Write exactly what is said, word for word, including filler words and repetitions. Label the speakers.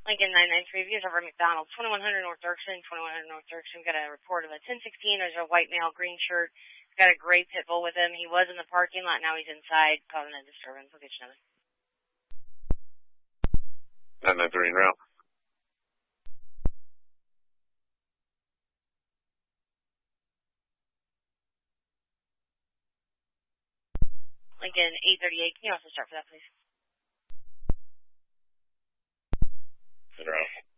Speaker 1: Lincoln nine nine three, views over at McDonald's, twenty-one hundred North Dirksen, twenty-one hundred North Dirksen. Got a report of a ten sixteen. There's a white male, green shirt. He's got a gray pit bull with him. He was in the parking lot. Now he's inside, causing a disturbance. We'll get you another.
Speaker 2: nine nine three en route.
Speaker 1: Lincoln eight thirty-eight. Can you also start for that, please?
Speaker 2: En route.